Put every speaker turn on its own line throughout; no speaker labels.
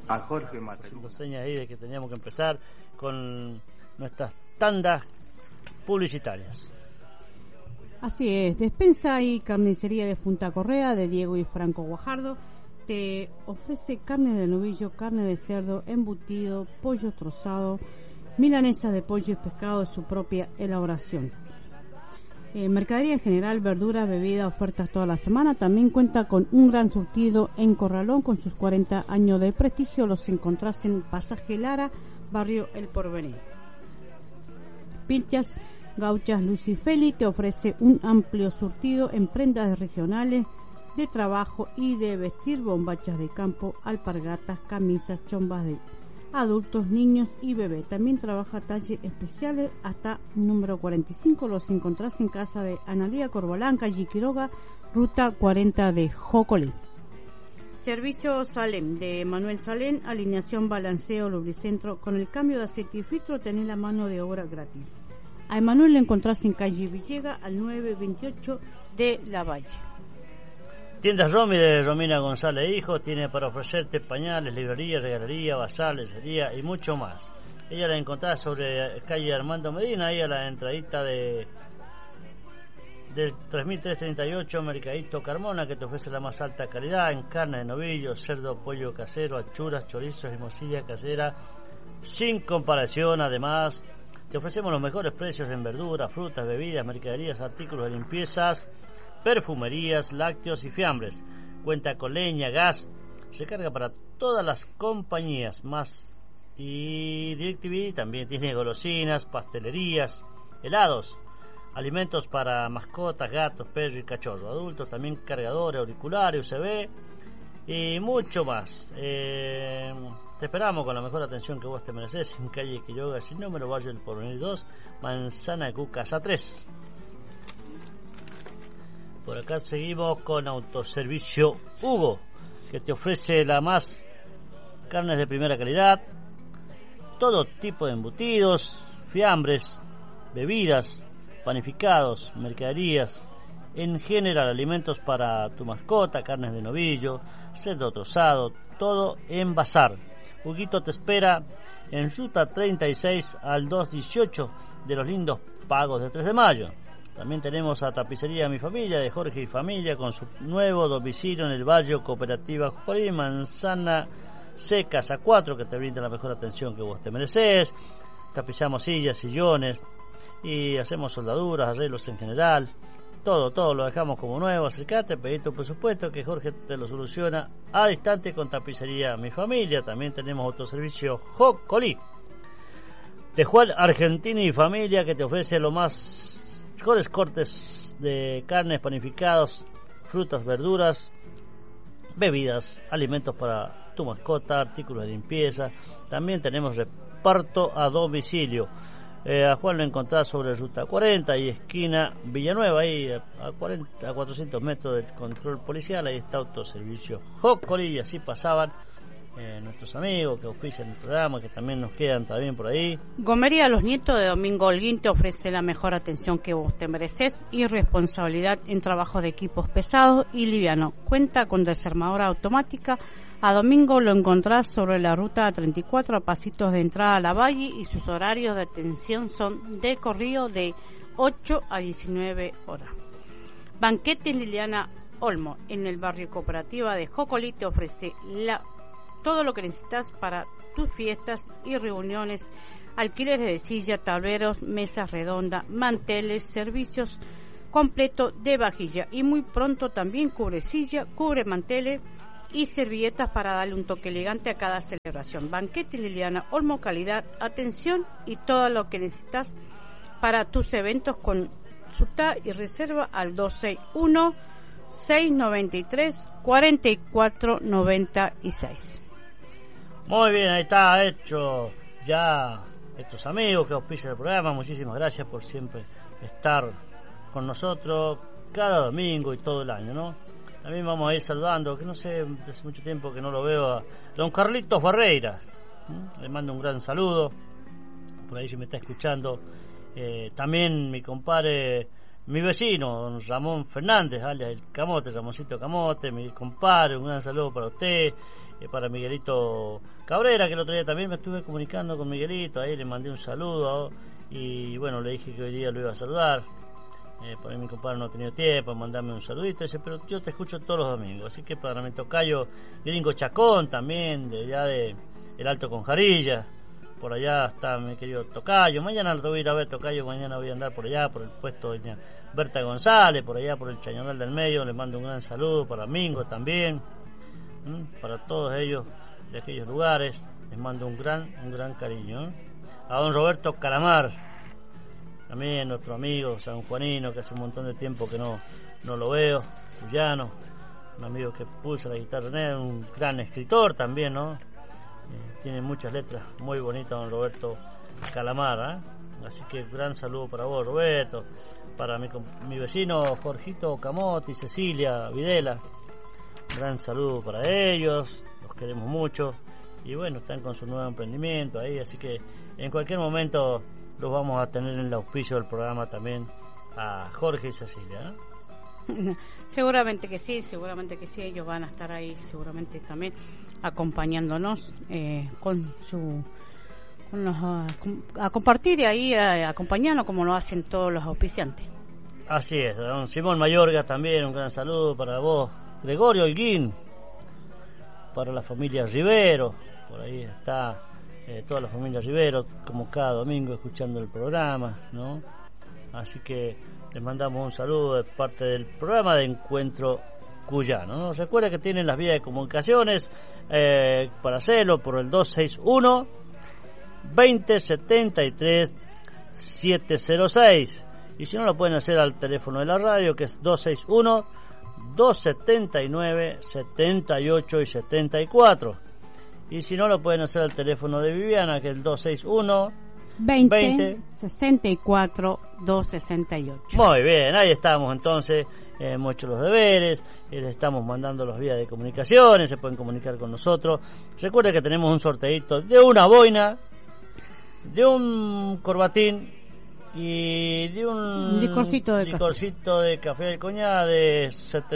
a Jorge Matalú.
Haciendo señas ahí de que teníamos que empezar con nuestras tandas publicitarias.
Así es, despensa y carnicería de Punta Correa, de Diego y Franco Guajardo, te ofrece carne de novillo, carne de cerdo, embutido, pollo trozado, milanesa de pollo y pescado de su propia elaboración. Mercadería en general, verduras, bebidas, ofertas toda la semana. También cuenta con un gran surtido en Corralón con sus 40 años de prestigio. Los encontrás en Pasaje Lara, barrio El Porvenir. Pilchas Gauchas Lucifeli te ofrece un amplio surtido en prendas regionales de trabajo y de vestir, bombachas de campo, alpargatas, camisas, chombas de adultos, niños y bebés. También trabaja talles especiales hasta número 45. Los encontrás en casa de Analía Corbalán, calle Quiroga, ruta 40 de Jocolí. Servicio Salem de Manuel Salem, alineación, balanceo, lubricentro. Con el cambio de aceite y filtro tenés la mano de obra gratis. A Emanuel lo encontrás en calle Villega al 928 de La Valle.
Tiendas Romy de Romina González Hijo tiene para ofrecerte pañales, librería, regalería, bazar, lencería y mucho más. Ella la encontrás sobre calle Armando Medina, ahí a la entradita del 3338 Mercadito Carmona, que te ofrece la más alta calidad en carne de novillo, cerdo, pollo casero, achuras, chorizos y morcilla casera sin comparación. Además, te ofrecemos los mejores precios en verduras, frutas, bebidas, mercaderías, artículos de limpiezas, perfumerías, lácteos y fiambres. Cuenta con leña, gas, recarga para todas las compañías más y DirecTV. También tiene golosinas, pastelerías, helados, alimentos para mascotas, gatos, perros y cachorros, adultos, también cargadores, auriculares, USB y mucho más. Te esperamos con la mejor atención que vos te mereces en calle Quiroga sin número, barrio del Porvenir 2, Manzana Q, casa 3. Por acá seguimos con Autoservicio Hugo, que te ofrece la más carnes de primera calidad, todo tipo de embutidos, fiambres, bebidas, panificados, mercaderías, en general alimentos para tu mascota, carnes de novillo, cerdo trozado, todo en bazar. Huguito te espera en ruta 36 al 218 de los lindos Pagos de 3 de mayo. También tenemos a Tapicería Mi Familia de Jorge y Familia con su nuevo domicilio en el barrio Cooperativa Jujuy, Manzana C, casa 4, que te brinda la mejor atención que vos te mereces. Tapizamos sillas, sillones y hacemos soldaduras, arreglos en general. Todo lo dejamos como nuevo. Acercate, pedí tu presupuesto que Jorge te lo soluciona al instante con Tapicería Mi Familia. También tenemos Autoservicio Jocolí de Juan Argentini y Familia, que te ofrece los mejores cortes de carnes, panificados, frutas, verduras, bebidas, alimentos para tu mascota, artículos de limpieza. También tenemos reparto a domicilio. A Juan lo encontrás sobre ruta 40 y esquina Villanueva, ahí a 400 metros del control policial. Ahí está Autoservicio Jocolí, y así pasaban nuestros amigos que auspician el programa, que también nos quedan también por ahí.
Gomería Los Nietos de Domingo Holguín te ofrece la mejor atención que vos te mereces y responsabilidad en trabajo de equipos pesados y livianos. Cuenta con desarmadora automática. A Domingo lo encontrás sobre la ruta 34 a pasitos de entrada a la Valle, y sus horarios de atención son de corrido de 8 a 19 horas. Banquetes Liliana Olmo en el barrio Cooperativa de Jocolí te ofrece todo lo que necesitas para tus fiestas y reuniones: alquileres de silla, tableros, mesas redondas, manteles, servicios completo de vajilla, y muy pronto también cubre silla, cubre manteles y servilletas para darle un toque elegante a cada celebración. Banquete Liliana Olmo, calidad, atención y todo lo que necesitas para tus eventos. Consulta y reserva al 261-693-4496.
Muy bien, ahí está hecho ya estos amigos que auspician el programa. Muchísimas gracias por siempre estar con nosotros cada domingo y todo el año, ¿no? También vamos a ir saludando, que no sé, hace mucho tiempo que no lo veo, a don Carlitos Barreira. Le mando un gran saludo, por ahí si me está escuchando. También mi compadre mi vecino, don Ramón Fernández, alias el Camote, Ramoncito Camote, mi compadre, un gran saludo para usted, para Miguelito Cabrera, que el otro día también me estuve comunicando con Miguelito, ahí le mandé un saludo, y bueno, le dije que hoy día lo iba a saludar. Por ahí mi compadre no ha tenido tiempo de mandarme un saludito, dice, pero yo te escucho todos los domingos, así que para mi tocayo Gringo Chacón también, de allá de El Alto Conjarilla, por allá está mi querido tocayo, mañana lo voy a ir a ver tocayo, mañana voy a andar por allá, por el puesto de doña Berta González, por allá por el Chañonal del Medio, le mando un gran saludo para Mingo también, para todos ellos de aquellos lugares, les mando un gran cariño, a don Roberto Calamar, también nuestro amigo sanjuanino, que hace un montón de tiempo que no lo veo, cuyano, un amigo que puso la guitarra en él, un gran escritor también, ¿no? Tiene muchas letras muy bonitas don Roberto Calamar, así que gran saludo para vos, Roberto, para mi vecino Jorgito Camote y Cecilia Videla, gran saludo para ellos, los queremos mucho, y bueno, están con su nuevo emprendimiento ahí, así que en cualquier momento los vamos a tener en el auspicio del programa también a Jorge y Cecilia, ¿no?
Seguramente que sí, ellos van a estar ahí seguramente también acompañándonos a compartir y ahí acompañarnos como lo hacen todos los auspiciantes.
Así es, don Simón Mayorga también, un gran saludo para vos, Gregorio Holguín, para la familia Rivero, por ahí está toda la familia Rivero, como cada domingo escuchando el programa, ¿no? Así que les mandamos un saludo de parte del programa de Encuentro Cuyano, ¿no? Recuerda que tienen las vías de comunicaciones para hacerlo por el 261 2073 706, y si no lo pueden hacer al teléfono de la radio, que es 261 279 78 y 74. Y si no, lo pueden hacer al teléfono de Viviana, que es el 261
20 64 268.
Muy bien, ahí estamos entonces. Hemos hecho los deberes, les estamos mandando las vías de comunicaciones, se pueden comunicar con nosotros. Recuerden que tenemos un sorteito de una boina, de un corbatín y de un licorcito de café del Coñá de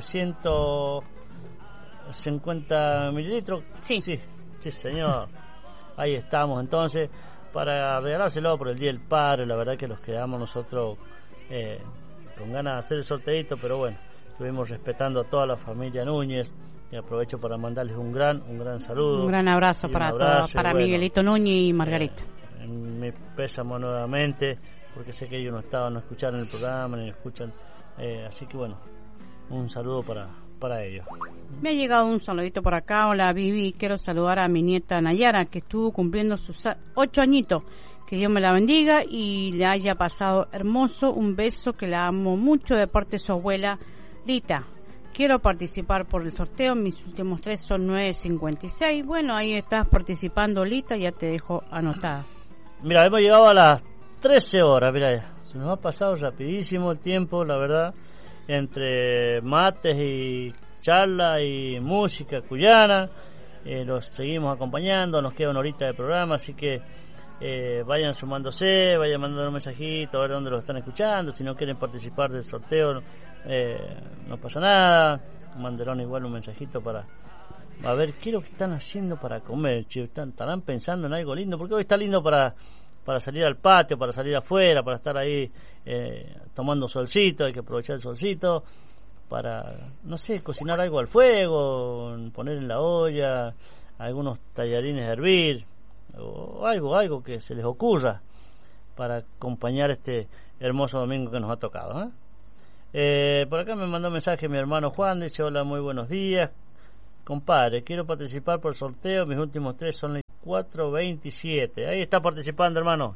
750 mililitros.
Sí,
señor. Ahí estamos entonces para regalárselo por el Día del Padre. La verdad que los quedamos nosotros con ganas de hacer el sorteito, pero bueno, estuvimos respetando a toda la familia Núñez, y aprovecho para mandarles un gran saludo,
un gran abrazo para todos, para bueno, Miguelito Núñez y Margarita.
Me pésamo nuevamente porque sé que ellos no escucharon el programa ni escuchan, así que bueno, un saludo para ellos.
Me ha llegado un saludito por acá. Hola Vivi, quiero saludar a mi nieta Nayara, que estuvo cumpliendo sus 8 añitos. Que Dios me la bendiga y le haya pasado hermoso. Un beso, que la amo mucho, de parte de su abuela Lita. Quiero participar por el sorteo, mis últimos 3 son 9.56. Bueno, ahí estás participando, Lita, ya te dejo anotada.
Mira, hemos llegado a las 13 horas, mira, se nos ha pasado rapidísimo el tiempo, la verdad, entre mates y charla y música cuyana. Los seguimos acompañando, nos queda una horita de programa, así que vayan sumándose, vayan mandando un mensajito a ver dónde lo están escuchando. Si no quieren participar del sorteo, no pasa nada, mandaron igual un mensajito para a ver qué es lo que están haciendo para comer. Estarán pensando en algo lindo, porque hoy está lindo para salir al patio, para salir afuera, para estar ahí tomando solcito. Hay que aprovechar el solcito para, no sé, cocinar algo al fuego, poner en la olla algunos tallarines a hervir, o algo que se les ocurra para acompañar este hermoso domingo que nos ha tocado, por acá me mandó un mensaje mi hermano Juan, dice: hola, muy buenos días, compadre, quiero participar por el sorteo, mis últimos 3 son las 427. Ahí está participando, hermano.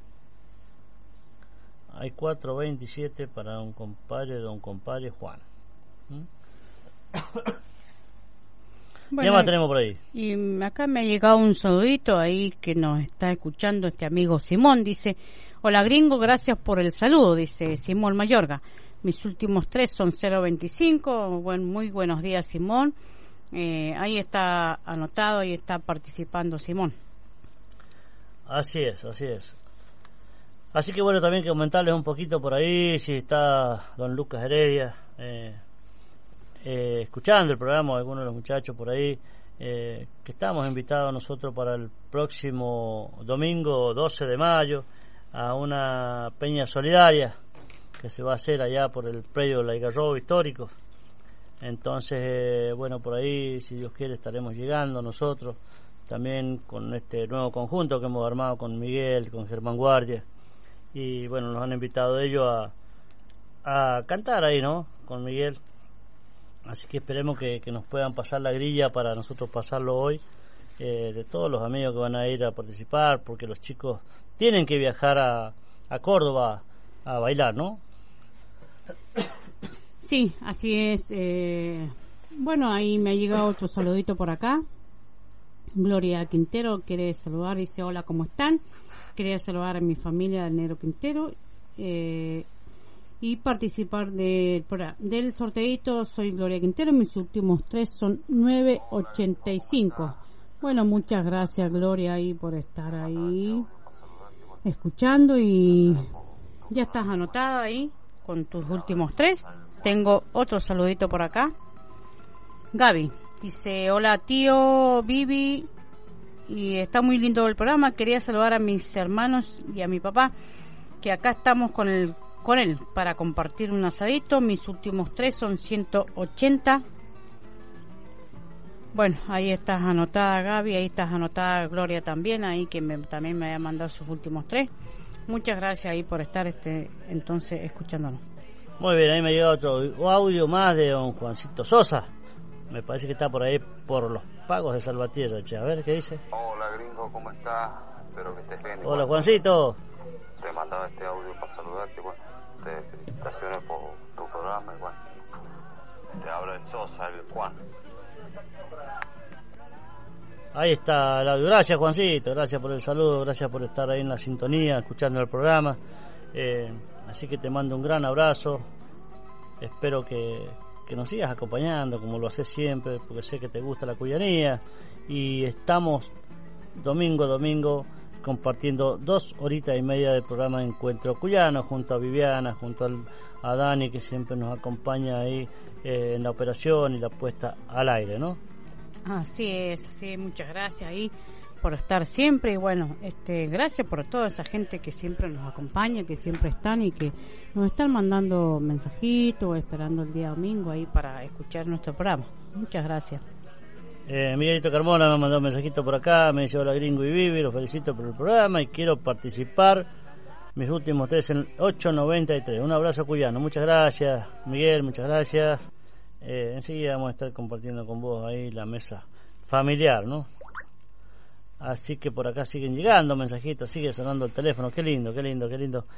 Hay 427 para don compadre Juan.
Bueno,
¿qué más tenemos por ahí?
Y acá me ha llegado un saludito ahí que nos está escuchando este amigo Simón. Dice: hola gringo, gracias por el saludo, dice Simón Mayorga. Mis últimos 3 son 025. Bueno, muy buenos días, Simón. Ahí está anotado, ahí está participando Simón.
Así es. Así que bueno, también que comentarles un poquito por ahí, si está don Lucas Heredia escuchando el programa, algunos de los muchachos por ahí, que estamos invitados nosotros para el próximo domingo 12 de mayo a una peña solidaria que se va a hacer allá por el predio del Algarrobo histórico. Entonces, bueno, por ahí, si Dios quiere, estaremos llegando nosotros también con este nuevo conjunto que hemos armado con Miguel, con Germán Guardia, y bueno, nos han invitado ellos a cantar ahí, ¿no?, con Miguel. Así que esperemos que nos puedan pasar la grilla para nosotros pasarlo hoy, de todos los amigos que van a ir a participar, porque los chicos tienen que viajar a Córdoba a bailar, ¿no?
Sí, así es. Bueno, ahí me ha llegado otro saludito por acá. Gloria Quintero quiere saludar, dice: hola, ¿cómo están? Quería saludar a mi familia del Negro Quintero y participar del sorteito. Soy Gloria Quintero, mis últimos 3 son 985. Bueno, muchas gracias, Gloria, ahí por estar ahí escuchando, y ya estás anotada ahí con tus últimos 3. Tengo otro saludito por acá. Gaby dice: hola tío, Vivi, y está muy lindo el programa. Quería saludar a mis hermanos y a mi papá, que acá estamos con él para compartir un asadito. Mis últimos 3 son 180. Bueno, ahí estás anotada, Gaby, ahí estás anotada, Gloria, también, ahí que también me había mandado sus últimos 3. Muchas gracias ahí por estar entonces escuchándonos.
Muy bien, ahí me llega otro audio más de don Juancito Sosa. Me parece que está por ahí por los pagos de Salvatierra, che. A ver, ¿qué dice?
Hola, gringo, ¿cómo estás? Espero que estés bien.
Hola, Juancito.
Te mandaba este audio para saludarte, bueno, felicitaciones por tu programa, igual. Te habla el Sosa, el Juan.
Ahí está el audio. Gracias, Juancito, gracias por el saludo, gracias por estar ahí en la sintonía, escuchando el programa. Así que te mando un gran abrazo. Espero que nos sigas acompañando como lo haces siempre, porque sé que te gusta la cuyanía, y estamos domingo a domingo compartiendo 2 horitas y media del programa de Encuentro Cuyano junto a Viviana, junto a Dani, que siempre nos acompaña ahí en la operación y la puesta al aire, ¿no?
Así es, sí, muchas gracias ahí por estar siempre, y bueno, gracias por toda esa gente que siempre nos acompaña, que siempre están y que nos están mandando mensajitos, esperando el día domingo ahí para escuchar nuestro programa. Muchas gracias.
Miguelito Carmona me mandó un mensajito por acá, me dice: hola gringo y Vivi, los felicito por el programa y quiero participar. Mis últimos 3 en 893. Un abrazo cuyano. Muchas gracias, Miguel, muchas gracias. Enseguida vamos a estar compartiendo con vos ahí la mesa familiar, ¿no? Así que por acá siguen llegando mensajitos, sigue sonando el teléfono. Qué lindo, qué lindo, qué lindo.